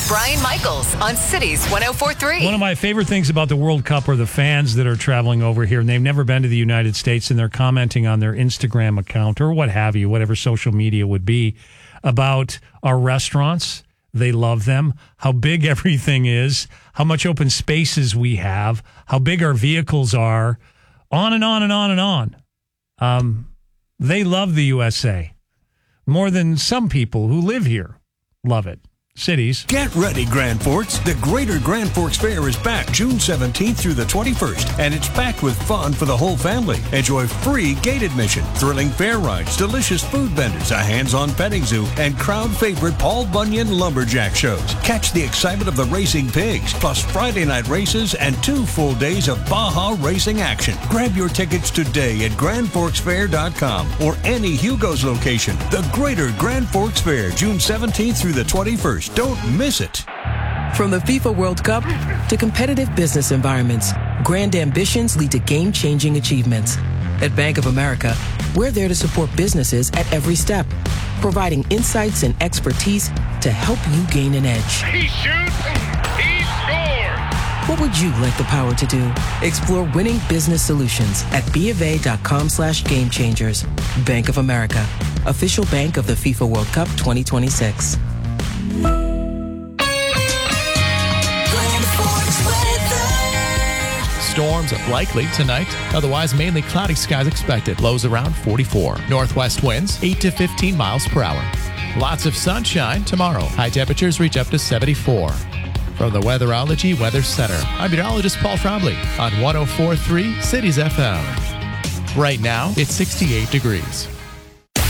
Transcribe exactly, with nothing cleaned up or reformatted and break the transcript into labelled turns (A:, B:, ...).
A: Brian Michaels on Cities one oh four point three.
B: One of my favorite things about the World Cup are the fans that are traveling over here, and they've never been to the United States, and they're commenting on their Instagram account or what have you, whatever social media would be, about our restaurants. They love them, how big everything is, how much open spaces we have, how big our vehicles are, on and on and on and on. Um, they love the U S A more than some people who live here love it. Cities.
C: Get ready, Grand Forks. The Greater Grand Forks Fair is back June seventeenth through the twenty-first, and it's packed with fun for the whole family. Enjoy free gate admission, thrilling fair rides, delicious food vendors, a hands-on petting zoo, and crowd favorite Paul Bunyan lumberjack shows. Catch the excitement of the racing pigs, plus Friday night races and two full days of Baja racing action. Grab your tickets today at grand forks fair dot com or any Hugo's location. The Greater Grand Forks Fair, June seventeenth through the twenty-first. Don't miss it.
D: From the FIFA World Cup to competitive business environments, grand ambitions lead to game-changing achievements. At Bank of America, we're there to support businesses at every step, providing insights and expertise to help you gain an edge.
E: He shoots, he scores!
D: What would you like the power to do? Explore winning business solutions at BofA.com slash game changers. Bank of America, official bank of the FIFA World Cup twenty twenty-six.
F: Storms likely tonight. Otherwise, mainly cloudy skies expected. Lows around forty-four. Northwest winds eight to fifteen miles per hour. Lots of sunshine tomorrow. High temperatures reach up to seventy-four. From the Weatherology Weather Center, I'm meteorologist Paul Trombley on one oh four point three Cities F M. Right now, it's sixty-eight degrees.